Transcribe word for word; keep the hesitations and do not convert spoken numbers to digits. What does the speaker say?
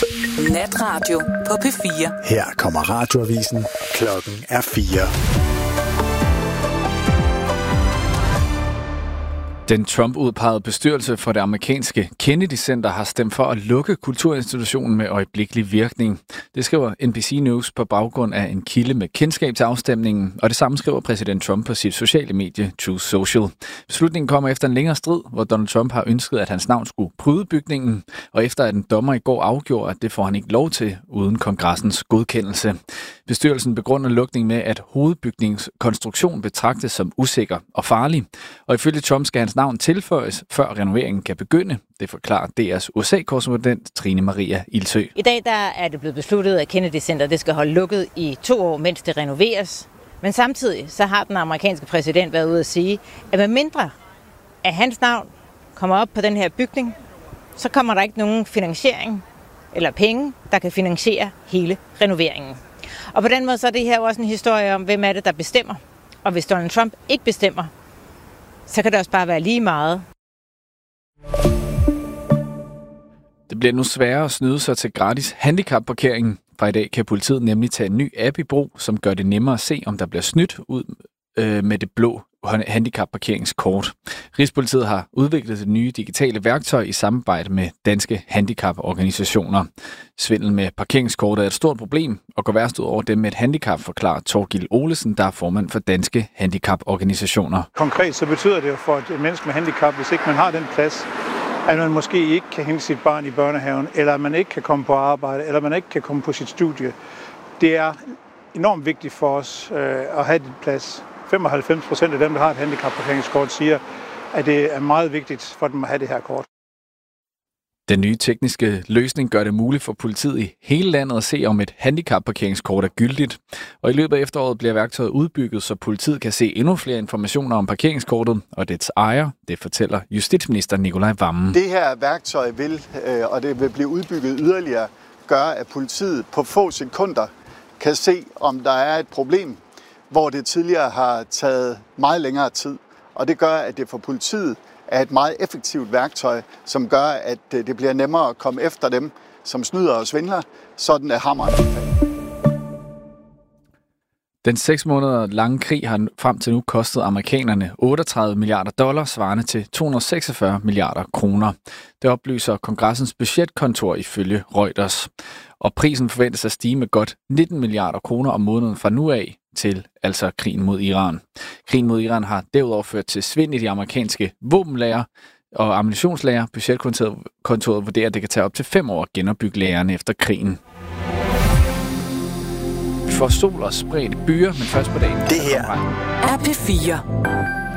Natradio på P fire. Her kommer radioavisen. Klokken er fire. Den Trump-udpegede bestyrelse for det amerikanske Kennedy Center har stemt for at lukke kulturinstitutionen med øjeblikkelig virkning. Det skriver N B C News på baggrund af en kilde med kendskab til afstemningen, og det samme skriver præsident Trump på sit sociale medie Truth Social. Beslutningen kommer efter en længere strid, hvor Donald Trump har ønsket, at hans navn skulle bryde bygningen, og efter at en dommer i går afgjorde, at det får han ikke lov til uden kongressens godkendelse. Bestyrelsen begrunder lukningen med, at hovedbygningens konstruktion betragtes som usikker og farlig, og ifølge Trump skal hans navn tilføjes, før renoveringen kan begynde. Det forklarer D R's U S A-korrespondent Trine Maria Ilsø. I dag der er det blevet besluttet, at Kennedy Center det skal holde lukket i to år, mens det renoveres. Men samtidig så har den amerikanske præsident været ude at sige, at med mindre at hans navn kommer op på den her bygning, så kommer der ikke nogen finansiering eller penge, der kan finansiere hele renoveringen. Og på den måde så er det her også en historie om, hvem er det, der bestemmer. Og hvis Donald Trump ikke bestemmer, så kan det også bare være lige meget. Det bliver nu sværere at snyde sig til gratis handicapparkering. Fra i dag kan politiet nemlig tage en ny app i brug, som gør det nemmere at se, om der bliver snydt ud øh, med det blå handicapparkeringskort. Rigspolitiet har udviklet det nye digitale værktøj i samarbejde med danske handicaporganisationer. Svindel med parkeringskortet er et stort problem og går værst ud over dem med et handicap, forklarer Torgild Olesen, der er formand for danske handicaporganisationer. Konkret så betyder det jo for et menneske med handicap, hvis ikke man har den plads, at man måske ikke kan hente sit barn i børnehaven, eller man ikke kan komme på arbejde, eller man ikke kan komme på sit studie. Det er enormt vigtigt for os øh, at have den plads. femoghalvfems procent af dem, der har et handicapparkeringskort, siger, at det er meget vigtigt for dem at have det her kort. Den nye tekniske løsning gør det muligt for politiet i hele landet at se, om et handicapparkeringskort er gyldigt. Og i løbet af efteråret bliver værktøjet udbygget, så politiet kan se endnu flere informationer om parkeringskortet og dets ejer. Det fortæller justitsminister Nicolai Wammen. Det her værktøj vil, og det vil blive udbygget yderligere, gøre, at politiet på få sekunder kan se, om der er et problem, hvor det tidligere har taget meget længere tid. Og det gør, at det for politiet er et meget effektivt værktøj, som gør, at det bliver nemmere at komme efter dem, som snyder og svindler, sådan er hammeren. Den seks måneder lange krig har frem til nu kostet amerikanerne otteogtredive milliarder dollars, svarende til to hundrede og seksogfyrre milliarder kroner. Det oplyser kongressens budgetkontor ifølge Reuters. Og prisen forventes at stige med godt nitten milliarder kroner om måneden fra nu af til altså krigen mod Iran. Krigen mod Iran har derudover ført til svind i de amerikanske våbenlager og ammunitionslager. Budgetkontoret vurderer, at det kan tage op til fem år at genopbygge lagerne efter krigen. Vi får sol og spredte byer, men først på dagen. Det her er P fire.